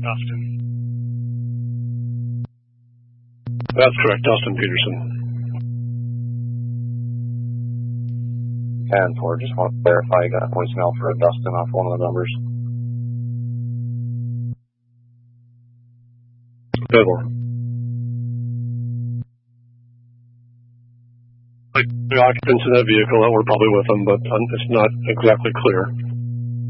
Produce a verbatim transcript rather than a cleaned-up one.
Dustin. That's correct, Dustin Peterson. ten four, just want to verify you got a voicemail for Dustin off one of the numbers. Good one. Like the occupants in that vehicle that were probably with them, but it's not exactly clear.